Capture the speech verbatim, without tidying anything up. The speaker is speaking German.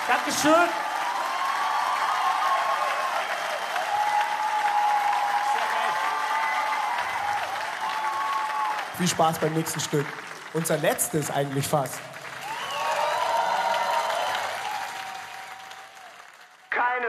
Dankeschön. Viel Spaß beim nächsten Stück. Unser letztes eigentlich fast.